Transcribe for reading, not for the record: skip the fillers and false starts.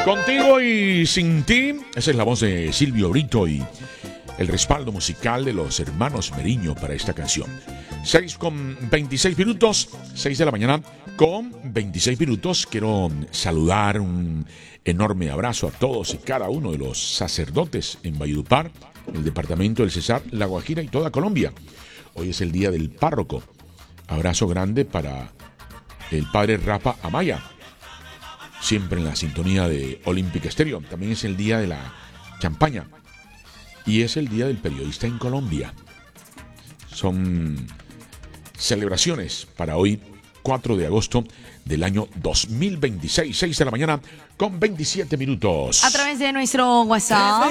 Contigo y sin ti, esa es la voz de Silvio Brito y el respaldo musical de los hermanos Meriño para esta canción. 6:26, 6 de la mañana con 26 minutos. Quiero saludar un enorme abrazo a todos y cada uno de los sacerdotes en Valledupar, el departamento del Cesar, La Guajira y toda Colombia. Hoy es el día del párroco. Abrazo grande para el padre Rafa Amaya, siempre en la sintonía de Olímpica Estéreo. También es el día de la champaña y es el día del periodista en Colombia. Son celebraciones para hoy, 4 de agosto del año 2026, 6 de la mañana con 27 minutos. A través de nuestro WhatsApp